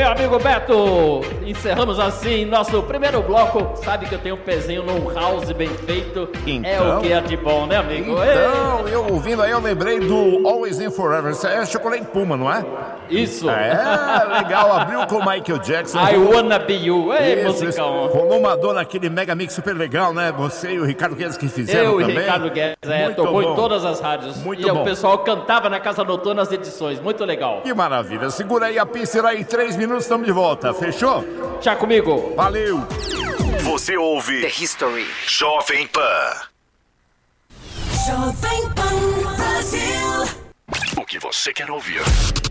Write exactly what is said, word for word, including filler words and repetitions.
meu amigo Beto, encerramos assim nosso primeiro bloco. Sabe que eu tenho um pezinho num house bem feito. Então, é o que é de bom, né, amigo? Então, Ei. eu ouvindo aí, eu lembrei do Always and Forever. Isso é Chocolate Puma, não é? Isso. É, legal. Abriu com o Michael Jackson. I Wanna Be You. Ei, isso, musicão. Isso. Rolou uma dor naquele mega mix super legal, né? Você e o Ricardo Guedes que fizeram eu também. Eu e Ricardo Guedes, é, Muito tocou bom. em todas as rádios. Muito e bom. o pessoal cantava na Casa Noturna as edições. Muito legal. Que maravilha. Segura aí a pista e em três minutos estamos de volta. Fechou? Tchau comigo. Valeu. Você ouve The History. Jovem Pan. Jovem Pan Brasil. O que você quer ouvir?